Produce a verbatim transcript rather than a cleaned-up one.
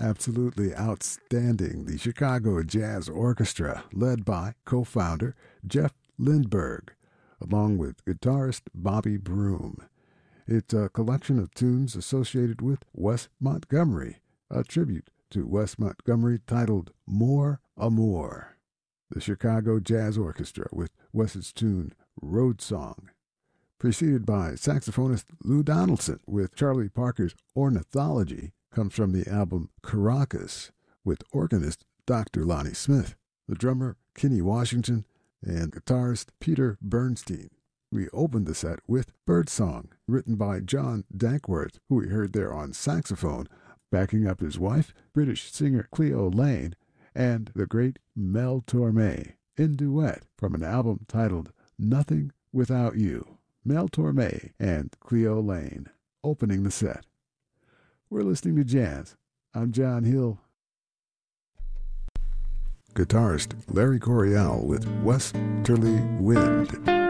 Absolutely outstanding. The Chicago Jazz Orchestra, led by co-founder Jeff Lindberg, along with guitarist Bobby Broom. It's a collection of tunes associated with Wes Montgomery, a tribute to Wes Montgomery titled More Amour. The Chicago Jazz Orchestra with Wes's tune Road Song, preceded by saxophonist Lou Donaldson with Charlie Parker's Ornithology, comes from the album Caracas with organist Doctor Lonnie Smith, the drummer Kenny Washington, and guitarist Peter Bernstein. We opened the set with Birdsong, written by John Dankworth, who we heard there on saxophone, backing up his wife, British singer Cleo Lane, and the great Mel Torme in duet from an album titled Nothing Without You. Mel Torme and Cleo Lane opening the set. We're listening to jazz. I'm John Hill. Guitarist Larry Coryell with Westerly Wind.